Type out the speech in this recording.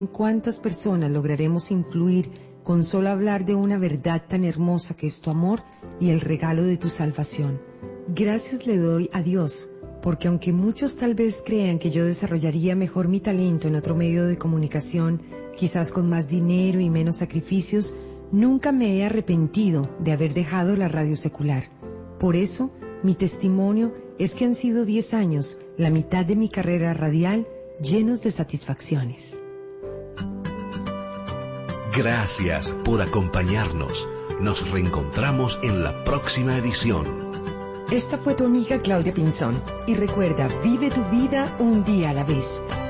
¿Cuántas personas lograremos influir con solo hablar de una verdad tan hermosa que es tu amor y el regalo de tu salvación? Gracias le doy a Dios, porque aunque muchos tal vez crean que yo desarrollaría mejor mi talento en otro medio de comunicación, quizás con más dinero y menos sacrificios, nunca me he arrepentido de haber dejado la radio secular. Por eso, mi testimonio es que han sido 10 años, la mitad de mi carrera radial, llenos de satisfacciones. Gracias por acompañarnos. Nos reencontramos en la próxima edición. Esta fue tu amiga Claudia Pinzón. Y recuerda, vive tu vida un día a la vez.